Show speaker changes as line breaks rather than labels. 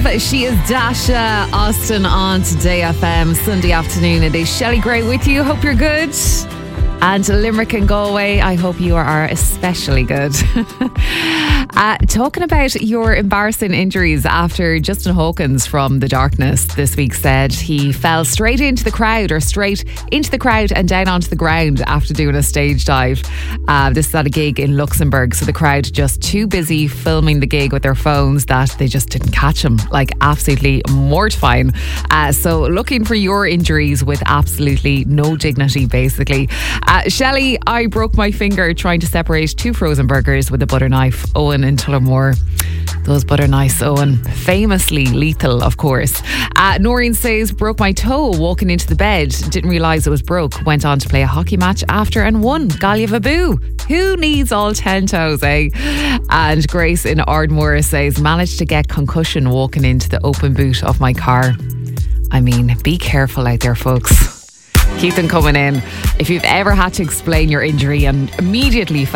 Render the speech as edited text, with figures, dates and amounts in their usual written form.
She is Dasha Austin on Today FM, Sunday afternoon. It is Shelley Gray with you. Hope you're good. And Limerick and Galway, I hope you are especially good. Talking about your embarrassing injuries after Justin Hawkins from The Darkness this week said he fell straight into the crowd and down onto the ground after doing a stage dive. This is at a gig in Luxembourg, so the crowd just too busy filming the gig with their phones that they just didn't catch him. Like, absolutely mortifying. So looking for your injuries with absolutely no dignity, basically. Shelley, I broke my finger trying to separate two frozen burgers with a butter knife. Owen in Tullamore. Those butter knives, Owen. Famously lethal, of course. Noreen says, broke my toe walking into the bed. Didn't realise it was broke. Went on to play a hockey match after and won. Galia Vaboo. Who needs all 10 toes, eh? And Grace in Ardmore says, managed to get concussion walking into the open boot of my car. I mean, be careful out there, folks. Keep them coming in. If you've ever had to explain your injury and immediately felt